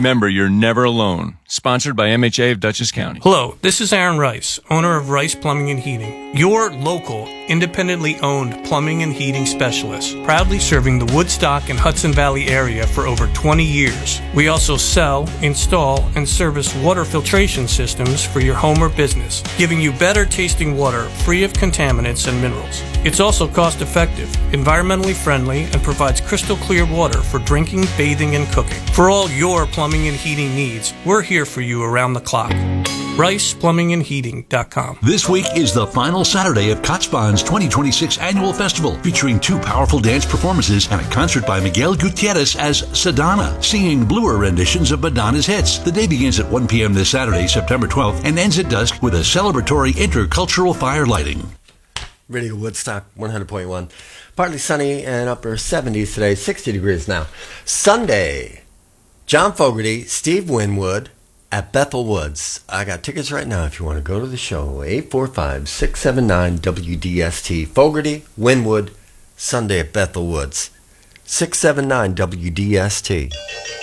Remember, you're never alone. Sponsored by MHA of Dutchess County. Hello, this is Aaron Rice, owner of Rice Plumbing and Heating, your local, independently owned plumbing and heating specialist, proudly serving the Woodstock and Hudson Valley area for over 20 years. We also sell, install, and service water filtration systems for your home or business, giving you better tasting water free of contaminants and minerals. It's also cost effective, environmentally friendly, and provides crystal clear water for drinking, bathing, and cooking. For all your plumbing and heating needs, we're here for you around the clock. RicePlumbingandHeating.com. This week is the final Saturday of Kotzband's 2026 annual festival, featuring 2 powerful dance performances and a concert by Miguel Gutierrez as Sedana, singing bluer renditions of Madonna's hits. The day begins at 1 p.m. this Saturday, September 12th, and ends at dusk with a celebratory intercultural fire lighting. Radio Woodstock 100.1. Partly sunny and upper 70s today, 60 degrees now. Sunday, John Fogerty, Steve Winwood at Bethel Woods. I got tickets right now if you want to go to the show. 845-679-WDST. Fogerty, Winwood, Sunday at Bethel Woods. 679-WDST.